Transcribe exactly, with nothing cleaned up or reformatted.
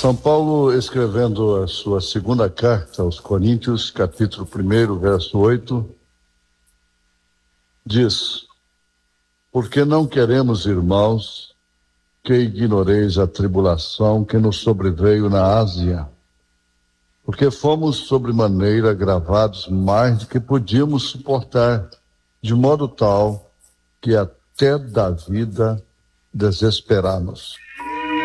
São Paulo, escrevendo a sua segunda carta aos Coríntios, capítulo um, verso oito, diz: porque não queremos, irmãos, que ignoreis a tribulação que nos sobreveio na Ásia, porque fomos sobremaneira gravados mais do que podíamos suportar, de modo tal que até da vida desesperamos.